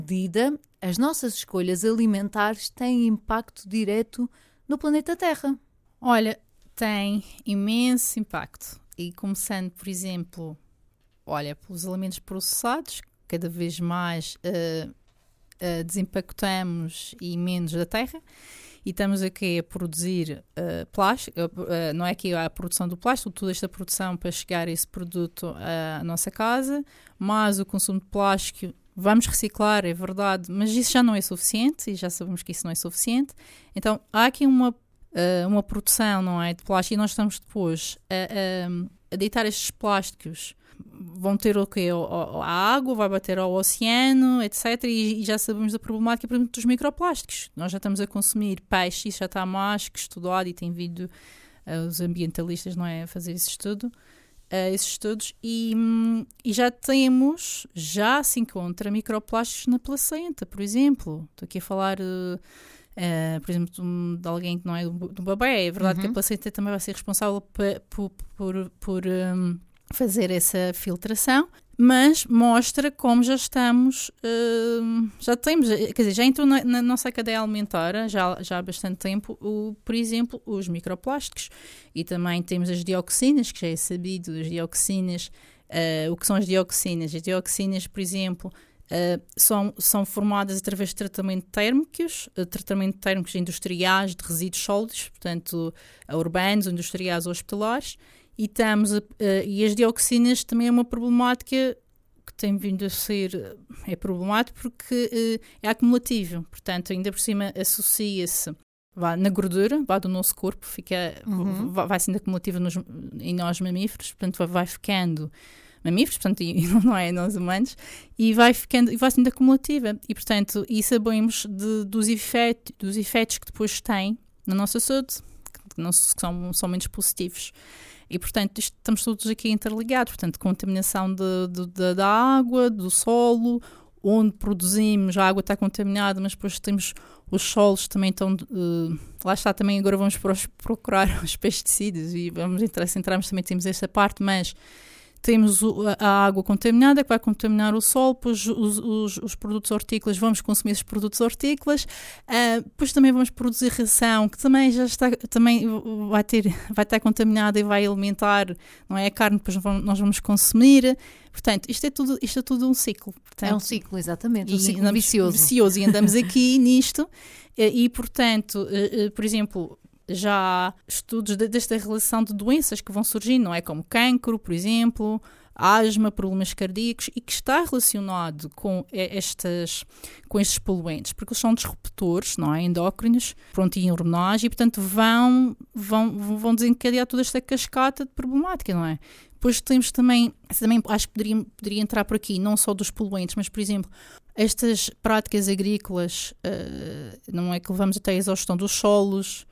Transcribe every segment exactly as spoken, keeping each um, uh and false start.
medida, as nossas escolhas alimentares têm impacto direto no planeta Terra? Olha, tem imenso impacto. E começando, por exemplo, olha, pelos alimentos processados, cada vez mais uh, uh, desimpactamos e menos da terra. E estamos aqui a produzir uh, plástico, uh, uh, não é aqui a produção do plástico, toda esta produção para chegar esse produto à nossa casa, mas o consumo de plástico, vamos reciclar, é verdade, mas isso já não é suficiente, e já sabemos que isso não é suficiente. Então, há aqui uma, uh, uma produção, não é, de plástico, e nós estamos depois a, a, a deitar estes plásticos. Vão ter o quê? A água, vai bater ao oceano, etcétera. E, e já sabemos da problemática, por exemplo, dos microplásticos. Nós já estamos a consumir peixe, isso já está mais que estudado e tem vindo uh, os ambientalistas, não é, a fazer esse estudo, uh, esses estudos. E, um, e já temos, já se encontra microplásticos na placenta, por exemplo. Estou aqui a falar... Uh, Uh, por exemplo, de, de alguém que não é do, do bebê. É verdade, uhum, que a placenta também vai ser responsável por, por, por, por um, fazer essa filtração, mas mostra como já estamos, uh, já temos, quer dizer, já entrou na, na nossa cadeia alimentar já, já há bastante tempo, o, por exemplo, os microplásticos, e também temos as dioxinas, que já é sabido, as dioxinas, uh, o que são as dioxinas? As dioxinas, por exemplo, Uh, são, são formadas através de tratamento térmicos, uh, tratamento térmicos industriais de resíduos sólidos, portanto, uh, urbanos, industriais ou hospitalares, e, estamos, uh, e as dioxinas também é uma problemática que tem vindo a ser, é problemático porque uh, é acumulativo, portanto, ainda por cima associa-se vá, na gordura, vá do nosso corpo, fica, uhum, vai, vai sendo acumulativa nos, em nós mamíferos, portanto, vai, vai ficando mamíferos, portanto, e não é nós humanos, e vai ficando, e vai sendo acumulativa. E, portanto, e sabemos de, dos, efeitos, dos efeitos que depois tem na nossa saúde, que, não, que são, são menos positivos. E, portanto, isto, estamos todos aqui interligados. Portanto, contaminação de, de, de, da água, do solo, onde produzimos, a água está contaminada, mas depois temos os solos também estão... Uh, lá está, também agora vamos procurar os pesticidas e vamos entrar, se entrarmos também temos essa parte, mas... Temos a água contaminada que vai contaminar o solo, depois os, os, os produtos hortícolas, vamos consumir esses produtos hortícolas, uh, depois também vamos produzir ração, que também já está, também vai, ter, vai estar contaminada e vai alimentar, não é, a carne que depois vamos, nós vamos consumir. Portanto, isto é tudo, isto é tudo um ciclo. Portanto, é um ciclo, exatamente, um e, ciclo andamos, vicioso. vicioso. E andamos aqui nisto, e, e portanto, uh, uh, por exemplo... Já há estudos de, desta relação de doenças que vão surgindo, não é? Como cancro, por exemplo, asma, problemas cardíacos, e que está relacionado com, estas, com estes poluentes, porque eles são disruptores, não é? Endócrinos, pronto, e hormonais, e portanto vão, vão, vão desencadear toda esta cascata de problemática, não é? Depois temos também, também acho que poderia, poderia entrar por aqui, não só dos poluentes, mas, por exemplo, estas práticas agrícolas, uh, não é? Que levamos até a exaustão dos solos.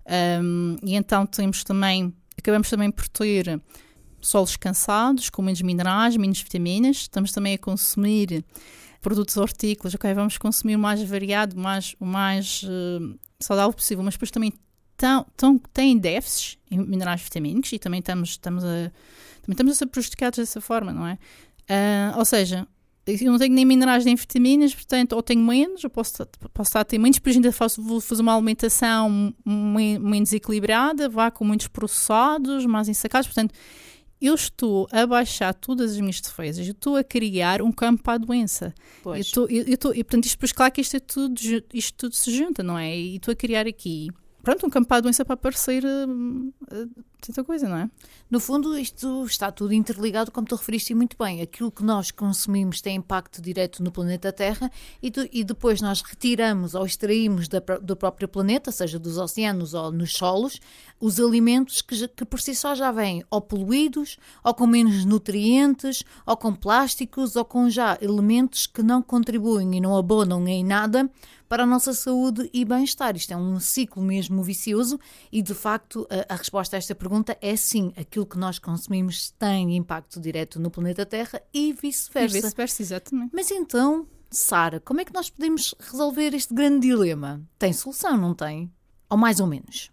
Um, e então temos também, acabamos também por ter solos cansados, com menos minerais, menos vitaminas. Estamos também a consumir produtos hortícolas, ok, vamos consumir o mais variado, mais, o mais uh, saudável possível, mas depois também tão, tão, têm déficits em minerais vitamínicos e também estamos, estamos, a, também estamos a ser prejudicados dessa forma, não é? Uh, ou seja, eu não tenho nem minerais nem vitaminas, portanto, ou tenho menos, ou posso, posso estar a ter menos, depois ainda faço, vou fazer uma alimentação menos equilibrada, vá com muitos processados, mais ensacados, portanto, eu estou a baixar todas as minhas defesas, eu estou a criar um campo para a doença. Eu estou, eu, eu estou, e, portanto, isto depois, claro que isto, é tudo, isto tudo se junta, não é? E estou a criar aqui... Pronto, um campo para a doença para aparecer uh, uh, tanta coisa, não é? No fundo, isto está tudo interligado, como tu referiste muito bem. Aquilo que nós consumimos tem impacto direto no planeta Terra e, tu, e depois nós retiramos ou extraímos da, do próprio planeta, seja dos oceanos ou nos solos, os alimentos que, que por si só já vêm ou poluídos, ou com menos nutrientes, ou com plásticos, ou com já elementos que não contribuem e não abonam em nada para a nossa saúde e bem-estar. Isto é um ciclo mesmo vicioso e, de facto, a, a resposta a esta pergunta é sim, aquilo que nós consumimos tem impacto direto no planeta Terra e vice-versa. E vice-versa, exatamente. Mas então, Sara, como é que nós podemos resolver este grande dilema? Tem solução, não tem? Ou mais ou menos?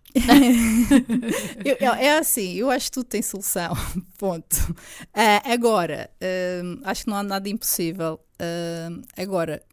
eu, eu, é assim, eu acho que tudo tem solução, ponto. Uh, agora, uh, acho que não há nada impossível. Uh, agora,